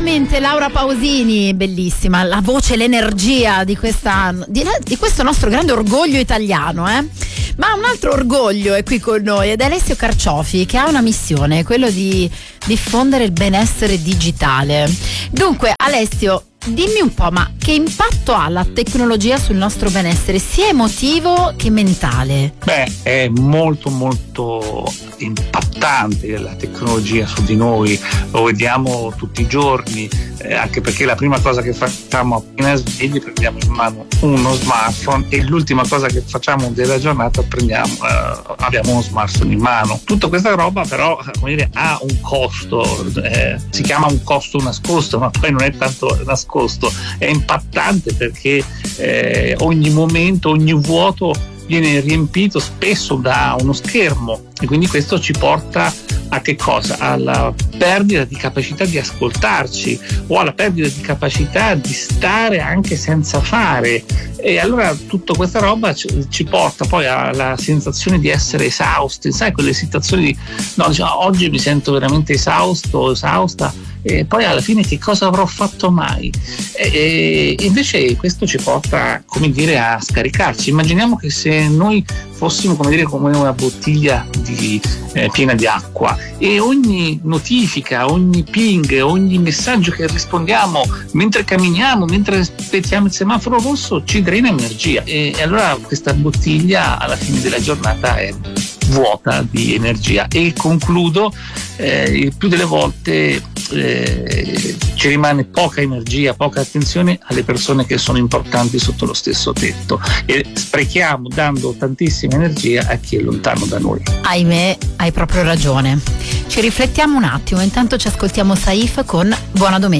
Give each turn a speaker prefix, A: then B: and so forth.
A: Assolutamente, Laura Pausini, bellissima, la voce, l'energia di questo nostro grande orgoglio italiano, Ma un altro orgoglio è qui con noi ed è Alessio Carciofi, che ha una missione, quello di diffondere il benessere digitale. Dunque, Alessio, dimmi un po', ma che impatto ha la tecnologia sul nostro benessere, sia emotivo che mentale?
B: Beh, è molto impattante la tecnologia su di noi, lo vediamo tutti i giorni, anche perché la prima cosa che facciamo appena svegli prendiamo in mano uno smartphone e l'ultima cosa che facciamo della giornata abbiamo uno smartphone in mano. Tutta questa roba però, come dire, ha un costo, si chiama un costo nascosto, ma poi non è tanto nascosto, è impattante perché ogni momento, ogni vuoto viene riempito spesso da uno schermo e quindi questo ci porta a che cosa? Alla perdita di capacità di ascoltarci o alla perdita di capacità di stare anche senza fare, e allora tutta questa roba ci porta poi alla sensazione di essere esausti, sai, quelle situazioni di oggi mi sento veramente esausta, e poi alla fine che cosa avrò fatto mai? E invece questo ci porta, come dire, a scaricarci. Immaginiamo che se noi fossimo, come dire, come una bottiglia piena di acqua e ogni notifica, ogni ping, ogni messaggio che rispondiamo mentre camminiamo, mentre aspettiamo il semaforo rosso ci drena energia, e allora questa bottiglia alla fine della giornata è vuota di energia. E concludo, il più delle volte ci rimane poca energia, poca attenzione alle persone che sono importanti sotto lo stesso tetto, e sprechiamo dando tantissima energia a chi è lontano da noi.
A: Ahimè, hai proprio ragione. Ci riflettiamo un attimo, intanto ci ascoltiamo Saif con Buona Domenica.